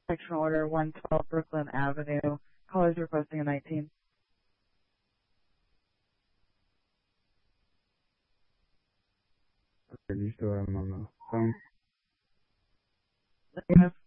Section Order 112 Brooklyn Avenue. Callers requesting a 19. Okay, you still have him on the phone? Negative.